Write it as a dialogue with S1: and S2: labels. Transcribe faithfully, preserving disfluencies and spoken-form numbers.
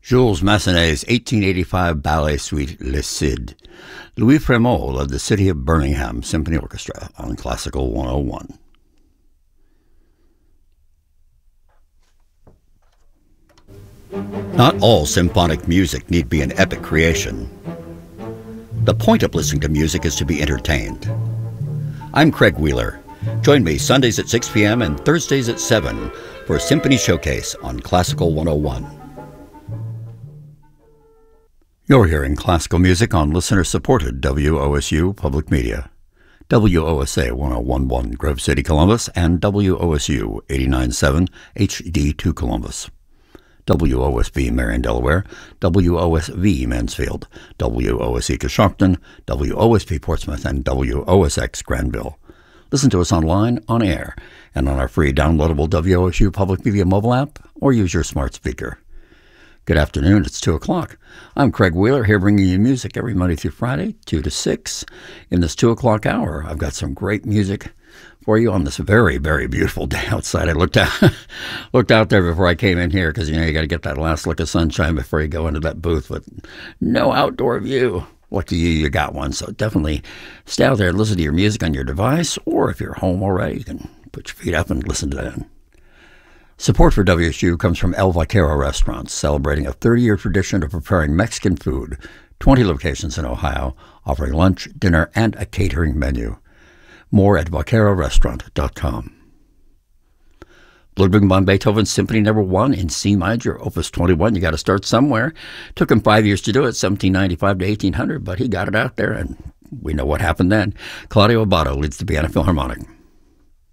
S1: Jules Massenet's eighteen eighty-five ballet suite Le Cid. Louis Fremont led the City of Birmingham Symphony Orchestra on Classical one oh one. Not all symphonic music need be an epic creation. The point of listening to music is to be entertained. I'm Craig Wheeler. Join me Sundays at six p.m. and Thursdays at seven for a Symphony Showcase on Classical one oh one. You're hearing classical music on listener-supported W O S U Public Media. W O S A one oh one point one Grove City, Columbus, and W O S U eighty-nine point seven H D two Columbus. W O S B Marion, Delaware, W O S V Mansfield, W O S E Coshocton, W O S P Portsmouth, and W O S X Granville. Listen to us online, on air, and on our free downloadable W O S U Public Media mobile app, or use your smart speaker. Good afternoon, it's two o'clock. I'm Craig Wheeler, here bringing you music every Monday through Friday, two to six. In this two o'clock hour, I've got some great music for you on this very, very beautiful day outside. I looked out, looked out there before I came in here because, you know, you got to get that last look of sunshine before you go into that booth, but no outdoor view. Lucky you, you got one. So definitely stay out there and listen to your music on your device, or if you're home already, you can put your feet up and listen to that. Support for W S U comes from El Vaquero Restaurants, celebrating a thirty-year tradition of preparing Mexican food. twenty locations in Ohio, offering lunch, dinner, and a catering menu. More at vaquero restaurant dot com. Ludwig van Beethoven's Symphony Number One in C major, Opus twenty-one. You got to start somewhere. Took him five years to do it, seventeen ninety-five to eighteen hundred, but he got it out there, and we know what happened then. Claudio Abbado leads the Piano Philharmonic.